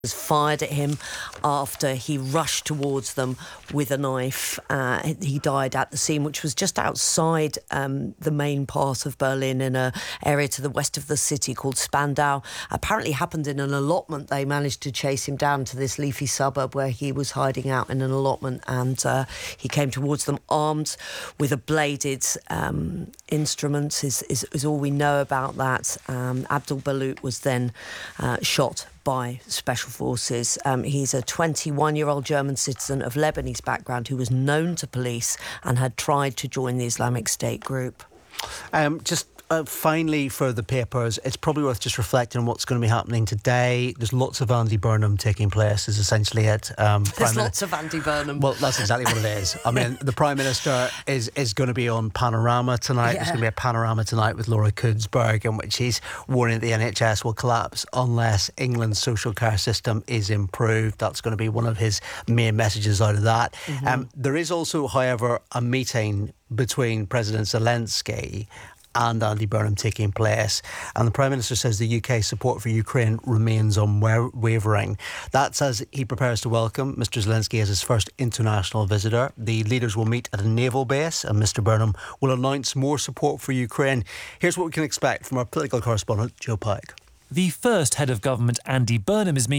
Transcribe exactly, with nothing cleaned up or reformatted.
was fired at him after he rushed towards them with a knife. Uh, he died at the scene, which was just outside um, the main part of Berlin in an area to the west of the city called Spandau. Apparently happened in an allotment. They managed to chase him down to this leafy suburb where he was hiding out in an allotment, and uh, he came towards them armed with a bladed um, instrument, is, is, is all we know about that. Um, Abdul Balut was then uh, shot by special forces. Um, he's a twenty-one-year-old German citizen of Lebanese background who was known to police and had tried to join the Islamic State group. Um, just uh, finally, for the papers, it's probably worth just reflecting on what's going to be happening today. There's lots of Andy Burnham taking place, is essentially it. Um, There's Prime lots Min- of Andy Burnham. Well, that's exactly what it is. I mean, the Prime Minister is, is going to be on Panorama tonight. Yeah. There's going to be a Panorama tonight with Laura Kuenssberg, in which he's warning the N H S will collapse unless England's social care system is improved. That's going to be one of his main messages out of that. Mm-hmm. Um, there is also, however, a meeting between President Zelensky and Andy Burnham taking place, and the Prime Minister says the U K support for Ukraine remains unwavering. That's as he prepares to welcome Mr Zelensky as his first international visitor. The leaders will meet at a naval base, and Mr Burnham will announce more support for Ukraine. Here's what we can expect from our political correspondent Joe Pike. The first head of government, Andy Burnham, is meeting